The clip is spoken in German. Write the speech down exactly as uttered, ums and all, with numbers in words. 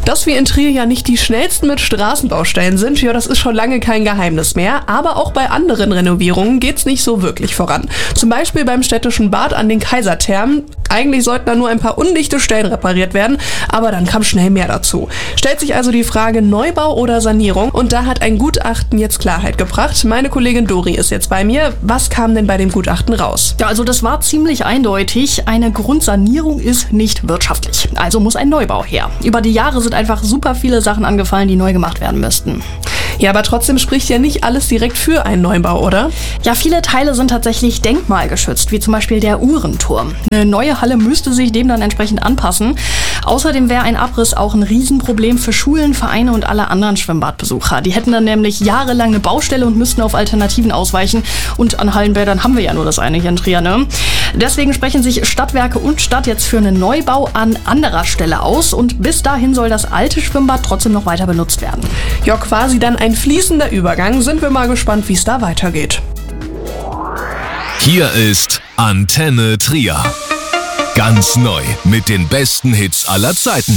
Dass wir in Trier ja nicht die schnellsten mit Straßenbaustellen sind, ja, das ist schon lange kein Geheimnis mehr. Aber auch bei anderen Renovierungen geht's nicht so wirklich voran. Zum Beispiel beim städtischen Bad an den Kaiserthermen. Eigentlich sollten da nur ein paar undichte Stellen repariert werden, aber dann kam schnell mehr dazu. Stellt sich also die Frage Neubau oder Sanierung, und da hat ein Gutachten jetzt Klarheit gebracht. Meine Kollegin Dori ist jetzt bei mir. Was kam denn bei dem Gutachten raus? Ja, also das war ziemlich eindeutig. Eine Grundsanierung ist nicht wirtschaftlich. Also muss ein Neubau her. Über die Jahre sind einfach super viele Sachen angefallen, die neu gemacht werden müssten. Ja, aber trotzdem spricht ja nicht alles direkt für einen Neubau, oder? Ja, viele Teile sind tatsächlich denkmalgeschützt, wie zum Beispiel der Uhrenturm. Eine neue Halle müsste sich dem dann entsprechend anpassen. Außerdem wäre ein Abriss auch ein Riesenproblem für Schulen, Vereine und alle anderen Schwimmbadbesucher. Die hätten dann nämlich jahrelang eine Baustelle und müssten auf Alternativen ausweichen. Und an Hallenbädern haben wir ja nur das eine hier in Trier, ne? Deswegen sprechen sich Stadtwerke und Stadt jetzt für einen Neubau an anderer Stelle aus. Und bis dahin soll das alte Schwimmbad trotzdem noch weiter benutzt werden. Ja, quasi dann ein fließender Übergang. Sind wir mal gespannt, wie es da weitergeht. Hier ist Antenne Trier. Ganz neu mit den besten Hits aller Zeiten.